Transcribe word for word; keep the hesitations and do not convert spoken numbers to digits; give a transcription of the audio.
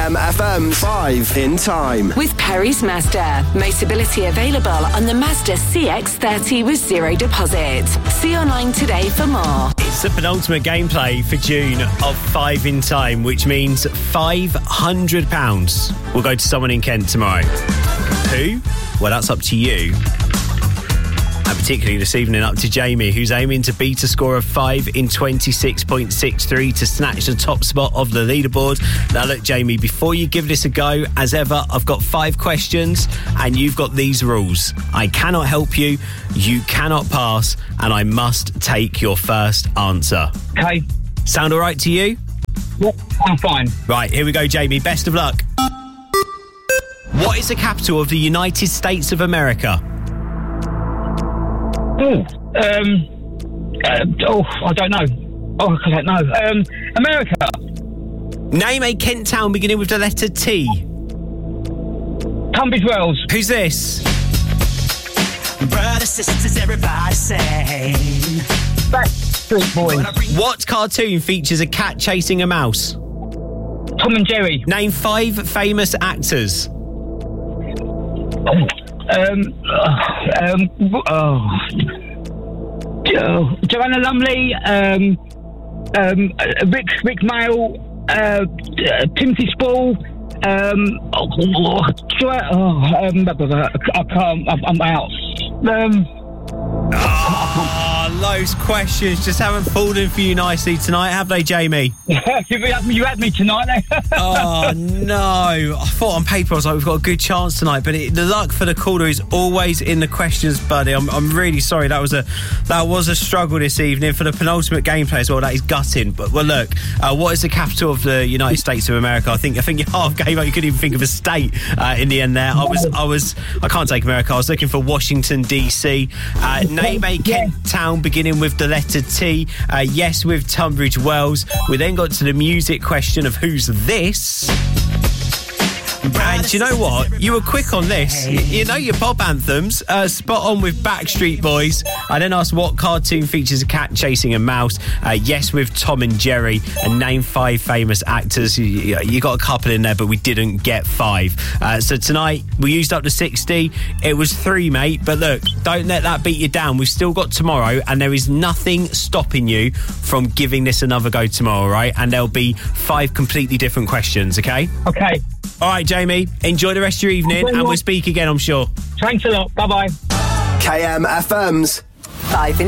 M F M's five in Time. With Perry's Mazda. Motability available on the Mazda C X thirty with zero deposit. See online today for more. It's the penultimate gameplay for June of five in Time, which means five hundred pounds will go to someone in Kent tomorrow. Who? Well, that's up to you. And particularly this evening, up to Jamie, who's aiming to beat a score of five in twenty-six point six three to snatch the top spot of the leaderboard. Now, look, Jamie, before you give this a go, as ever, I've got five questions and you've got these rules. I cannot help you, you cannot pass, and I must take your first answer. Okay. Sound all right to you? Yep, I'm fine. Right, here we go, Jamie. Best of luck. What is the capital of the United States of America? Oh, um, uh, oh, I don't know. Oh, I don't know. Um, America. Name a Kent town beginning with the letter T. Tunbridge Wells. Who's this? Brothers, sisters, everybody say. Backstreet Boys. What cartoon features a cat chasing a mouse? Tom and Jerry. Name five famous actors. Oh, um, uh, um, oh, Jo- Joanna Lumley, um, um, uh, Rick, Rick Mail, uh, uh, Timothy Spall, um, oh, oh, Jo- oh, um, I can't, I'm, I'm out. Um, Oh, those questions just haven't fallen for you nicely tonight, have they, Jamie? you, had me, you had me tonight. Oh, no. I thought on paper, I was like, we've got a good chance tonight, but it, the luck for the caller is always in the questions, buddy. I'm, I'm really sorry. That was a that was a struggle this evening for the penultimate gameplay as well. That is gutting. But, well, look, uh, what is the capital of the United States of America? I think I think you half gave up. You couldn't even think of a state uh, in the end there. I was, I was, I can't take America. I was looking for Washington, D C. Uh, name a Kent town beginning with the letter T. Uh, yes, with Tunbridge Wells. We then got to the music question of who's this. And you know what? You were quick on this. You, you know your pop anthems. Uh, spot on with Backstreet Boys. I then asked what cartoon features a cat chasing a mouse. Uh, yes, with Tom and Jerry. And name five famous actors. You, you got a couple in there, but we didn't get five. Uh, so tonight, we used up to sixty. It was three, mate. But look, don't let that beat you down. We've still got tomorrow, and there is nothing stopping you from giving this another go tomorrow, right? And there'll be five completely different questions, okay? Okay. All right, Jamie, enjoy the rest of your evening, and we'll speak again, I'm sure. Thanks a lot. Bye-bye. K M F M's Five in